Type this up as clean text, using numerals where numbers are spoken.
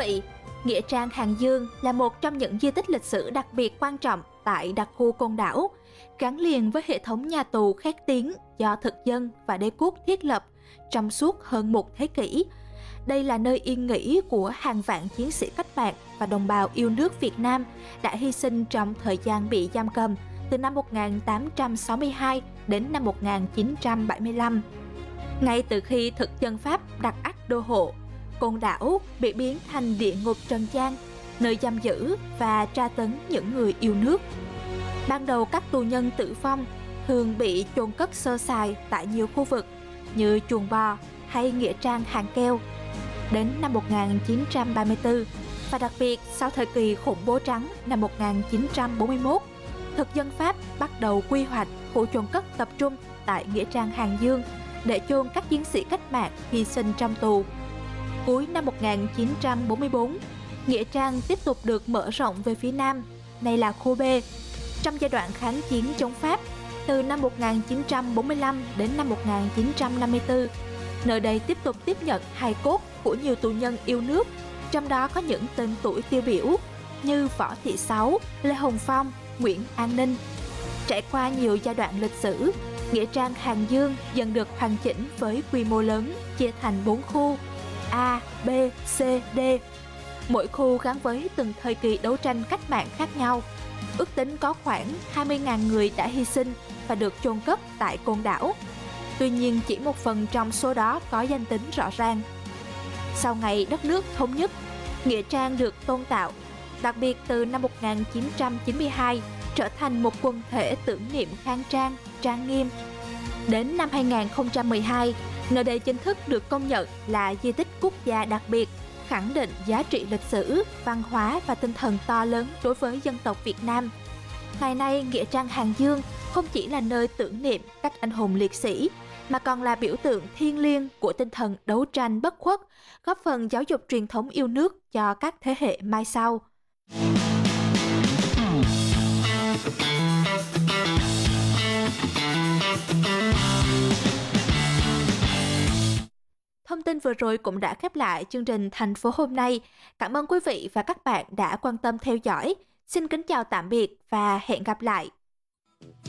vị, Nghĩa Trang Hàng Dương là một trong những di tích lịch sử đặc biệt quan trọng tại đặc khu Côn Đảo, gắn liền với hệ thống nhà tù khét tiếng do thực dân và đế quốc thiết lập trong suốt hơn một thế kỷ. Đây là nơi yên nghỉ của hàng vạn chiến sĩ cách mạng và đồng bào yêu nước Việt Nam đã hy sinh trong thời gian bị giam cầm từ năm 1862 đến năm 1975. Ngay từ khi thực dân Pháp đặt ách đô hộ, Côn Đảo bị biến thành địa ngục trần gian, nơi giam giữ và tra tấn những người yêu nước. Ban đầu các tù nhân tử vong thường bị chôn cất sơ sài tại nhiều khu vực như chuồng bò hay nghĩa trang hàng keo. Đến năm 1934 và đặc biệt sau thời kỳ khủng bố trắng năm 1941, thực dân Pháp bắt đầu quy hoạch khu chôn cất tập trung tại nghĩa trang Hàng Dương để chôn các chiến sĩ cách mạng hy sinh trong tù. Cuối năm 1944, nghĩa trang tiếp tục được mở rộng về phía nam, nay là khu B. Trong giai đoạn kháng chiến chống Pháp, từ năm 1945 đến năm 1954, nơi đây tiếp tục tiếp nhận hài cốt của nhiều tù nhân yêu nước, trong đó có những tên tuổi tiêu biểu như Võ Thị Sáu, Lê Hồng Phong, Nguyễn An Ninh. Trải qua nhiều giai đoạn lịch sử, nghĩa trang Hàng Dương dần được hoàn chỉnh với quy mô lớn, chia thành 4 khu A, B, C, D. Mỗi khu gắn với từng thời kỳ đấu tranh cách mạng khác nhau. Ước tính có khoảng 20.000 người đã hy sinh và được chôn cất tại Côn Đảo. Tuy nhiên, chỉ một phần trong số đó có danh tính rõ ràng. Sau ngày đất nước thống nhất, nghĩa trang được tôn tạo, đặc biệt từ năm 1992 trở thành một quần thể tưởng niệm khang trang, trang nghiêm. Đến năm 2012, nơi đây chính thức được công nhận là di tích quốc gia đặc biệt, khẳng định giá trị lịch sử, văn hóa và tinh thần to lớn đối với dân tộc Việt Nam. Ngày nay, nghĩa trang Hàng Dương không chỉ là nơi tưởng niệm các anh hùng liệt sĩ, mà còn là biểu tượng thiêng liêng của tinh thần đấu tranh bất khuất, góp phần giáo dục truyền thống yêu nước cho các thế hệ mai sau. Thông tin vừa rồi cũng đã khép lại chương trình Thành phố hôm nay. Cảm ơn quý vị và các bạn đã quan tâm theo dõi. Xin kính chào tạm biệt và hẹn gặp lại.